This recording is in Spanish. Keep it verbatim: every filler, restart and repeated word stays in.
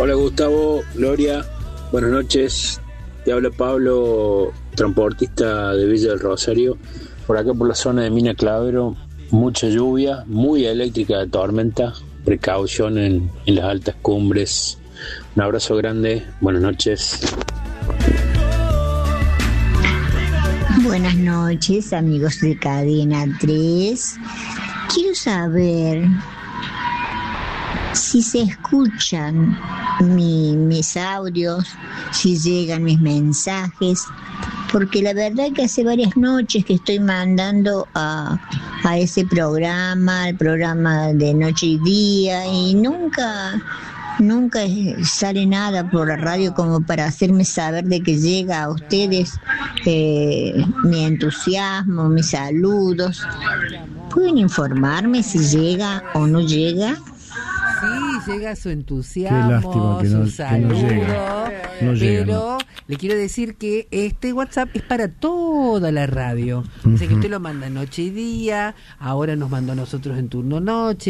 Hola Gustavo, Gloria, buenas noches. Te habla Pablo, transportista de Villa del Rosario. Por acá por la zona de Mina Clavero, mucha lluvia, muy eléctrica de tormenta. Precaución en, en las altas cumbres. Un abrazo grande, buenas noches. Buenas noches, amigos de Cadena tres. Quiero saber si se escuchan mi, mis audios, si llegan mis mensajes, porque la verdad que hace varias noches que estoy mandando a, a ese programa, al programa de Noche y Día, y nunca... Nunca sale nada por la radio como para hacerme saber de que llega a ustedes eh, mi entusiasmo, mis saludos. ¿Pueden informarme si llega o no llega? Sí, llega su entusiasmo, Qué lástima que no, su saludo, que no llega. No llega, pero no. le quiero decir que este WhatsApp es para toda la radio. Uh-huh. O sea que usted lo manda noche y día, ahora nos mandó a nosotros en turno noche.